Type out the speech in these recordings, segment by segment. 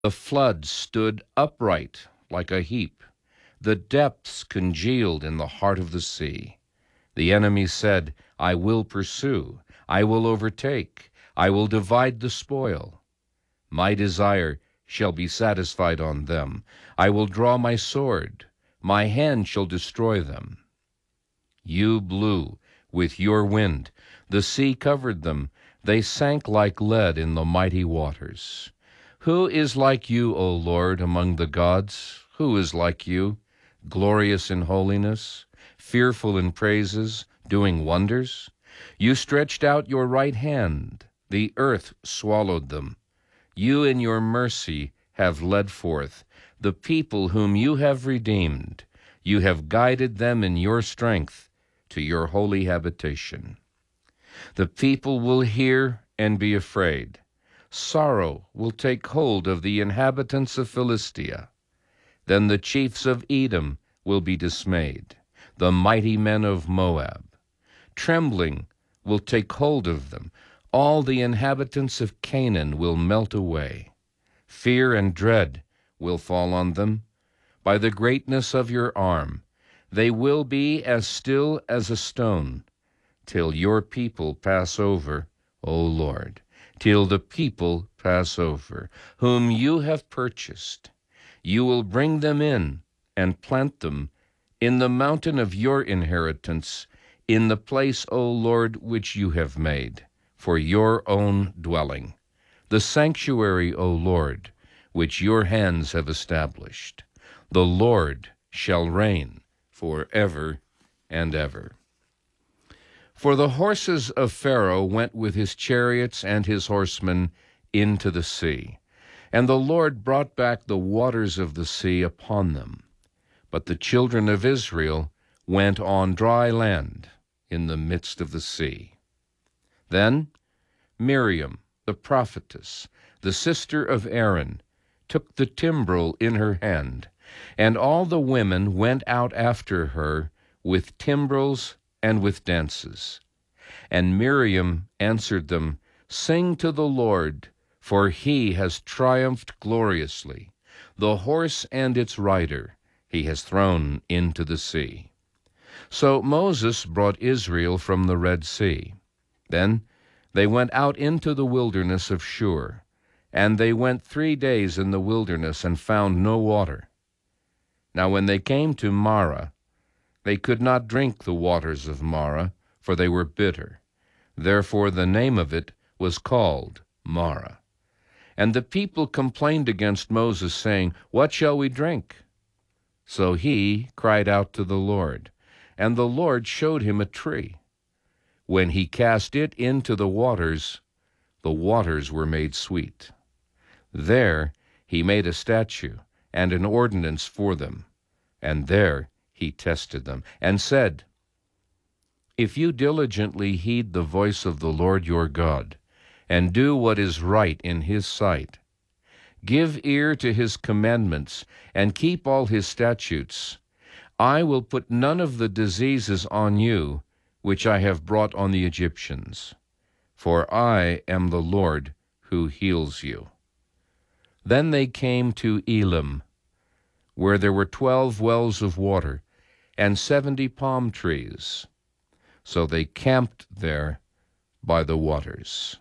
The flood stood upright like a heap. The depths congealed in the heart of the sea. The enemy said, I will pursue, I will overtake, I will divide the spoil. My desire shall be satisfied on them. I will draw my sword, my hand shall destroy them. You blew with your wind, the sea covered them, they sank like lead in the mighty waters. Who is like you, O Lord, among the gods? Who is like you, glorious in holiness, fearful in praises, doing wonders? You stretched out your right hand, the earth swallowed them. You in your mercy have led forth the people whom you have redeemed. You have guided them in your strength to your holy habitation. The people will hear and be afraid. Sorrow will take hold of the inhabitants of Philistia. Then the chiefs of Edom will be dismayed, the mighty men of Moab. Trembling will take hold of them. All the inhabitants of Canaan will melt away. Fear and dread will fall on them. By the greatness of your arm, they will be as still as a stone, till your people pass over, O Lord, till the people pass over, whom you have purchased. You will bring them in and plant them in the mountain of your inheritance, in the place, O Lord, which you have made, for your own dwelling, the sanctuary, O Lord, which your hands have established. The Lord shall reign forever and ever. For the horses of Pharaoh went with his chariots and his horsemen into the sea, and the Lord brought back the waters of the sea upon them. But the children of Israel went on dry land in the midst of the sea. Then Miriam, the prophetess, the sister of Aaron, took the timbrel in her hand, and all the women went out after her with timbrels and with dances. And Miriam answered them, Sing to the Lord, for he has triumphed gloriously. The horse and its rider he has thrown into the sea. So Moses brought Israel from the Red Sea. Then they went out into the wilderness of Shur, and they went 3 days in the wilderness and found no water. Now when they came to Marah, they could not drink the waters of Marah, for they were bitter. Therefore the name of it was called Marah. And the people complained against Moses, saying, What shall we drink? So he cried out to the Lord, and the Lord showed him a tree. When he cast it into the waters were made sweet. There he made a statue and an ordinance for them, and there he tested them, and said, If you diligently heed the voice of the Lord your God, and do what is right in his sight, give ear to his commandments, and keep all his statutes, I will put none of the diseases on you which I have brought on the Egyptians, for I am the Lord who heals you. Then they came to Elim, where there were 12 wells of water and 70 palm trees. So they camped there by the waters.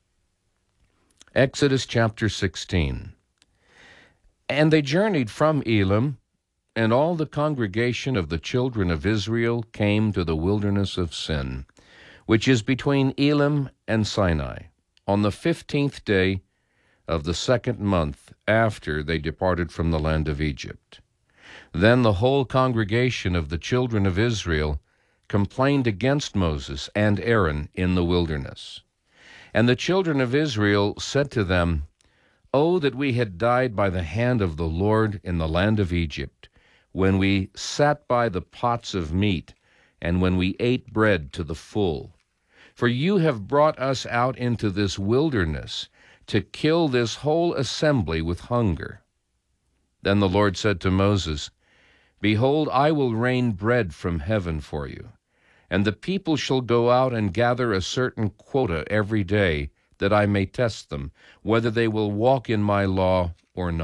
Exodus chapter 16. And they journeyed from Elim, and all the congregation of the children of Israel came to the wilderness of Sin, which is between Elim and Sinai, on the 15th day of the 2nd month after they departed from the land of Egypt. Then the whole congregation of the children of Israel complained against Moses and Aaron in the wilderness. And the children of Israel said to them, Oh, that we had died by the hand of the Lord in the land of Egypt, when we sat by the pots of meat, and when we ate bread to the full. For you have brought us out into this wilderness to kill this whole assembly with hunger. Then the Lord said to Moses, Behold, I will rain bread from heaven for you, and the people shall go out and gather a certain quota every day, that I may test them, whether they will walk in my law or